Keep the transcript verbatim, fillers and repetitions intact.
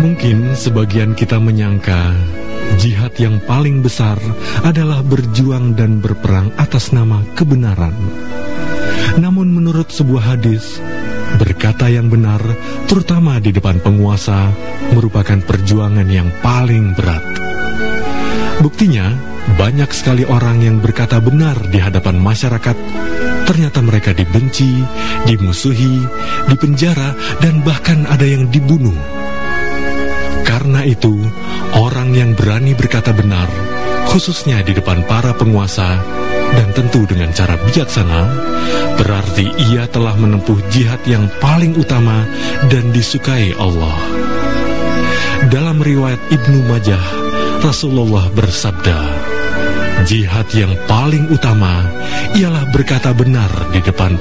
Mungkin sebagian kita menyangka jihad yang paling besar adalah berjuang dan berperang atas nama kebenaran. Namun menurut sebuah hadis, berkata yang benar, terutama di depan penguasa, merupakan perjuangan yang paling berat. Buktinya, banyak sekali orang yang berkata benar di hadapan masyarakat, ternyata mereka dibenci, dimusuhi, dipenjara, dan bahkan ada yang dibunuh. Karena itu, orang yang berani berkata benar, khususnya di depan para penguasa, dan tentu dengan cara bijaksana, berarti ia telah menempuh jihad yang paling utama dan disukai Allah. Dalam riwayat Ibnu Majah, Rasulullah bersabda, jihad yang paling utama ialah berkata benar di depan